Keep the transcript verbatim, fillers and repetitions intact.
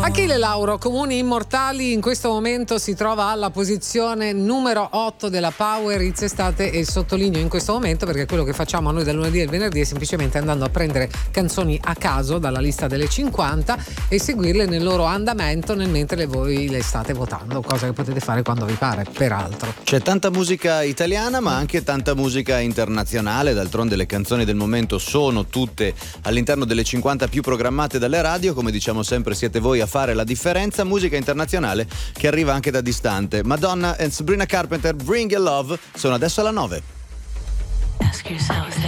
Achille Lauro, Comuni Immortali, in questo momento si trova alla posizione numero otto della Power Hits Estate, e sottolineo in questo momento perché quello che facciamo noi dal lunedì e il venerdì è semplicemente andando a prendere canzoni a caso dalla lista delle cinquanta e seguirle nel loro andamento nel mentre voi le state votando, cosa che potete fare quando vi pare, peraltro. C'è tanta musica italiana ma anche tanta musica internazionale, d'altronde le canzoni del momento sono tutte all'interno delle cinquanta più programmate dalle radio, come diciamo sempre siete voi a fare la differenza. Musica internazionale che arriva anche da distante. Madonna e Sabrina Carpenter, Bring Your Love, sono adesso alla nove. Ask yourself